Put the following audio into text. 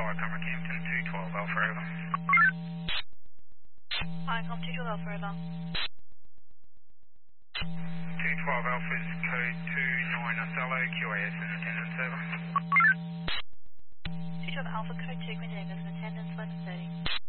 Tower, Cameron Kempton, 212 Alpha over. Hi, com 212 Alpha over. 212 Alpha is code 29 Othello, QAS in attendance over. 212 Alpha code 2 Queen Davis in attendance 1130.